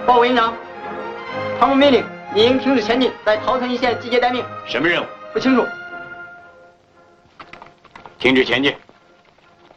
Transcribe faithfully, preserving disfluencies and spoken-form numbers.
报委员长，唐某命令李营停止前进，在桃城一线集结待命。 什么任务？ 不清楚。 停止前进。